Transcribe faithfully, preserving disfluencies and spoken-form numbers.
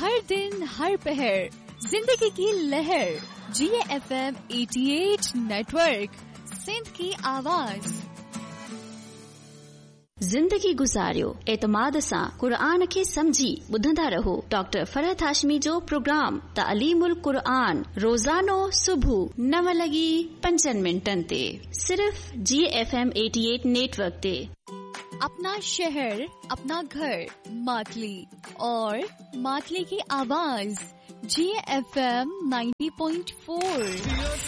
हर दिन हर पहर जिंदगी की लहर जी एफ एम अठासी नेटवर्क सिंध की आवाज। ज़िंदगी गुज़ारियो एतमाद सां क़ुरान खे समझी ॿुधंदा रहो। डॉक्टर फरहत हाशमी जो प्रोग्राम तालीमुल क़ुरान रोज़ानो सुबह नव लगी पंजनि मिंटनि ते सिर्फ जी एफ एम अठासी नेटवर्क ते। अपना शहर, अपना घर, मातली और मातली की आवाज जी एफ एम नब्बे पॉइंट चार।